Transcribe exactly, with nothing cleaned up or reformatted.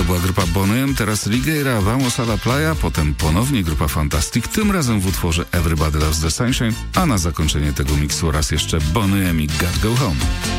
była grupa Boney M, teraz Ligueira, Vamos a la Playa, potem ponownie grupa Fantastic, tym razem w utworze Everybody Loves the Sunshine, a na zakończenie tego miksu raz jeszcze Boney M i Gotta Go Home.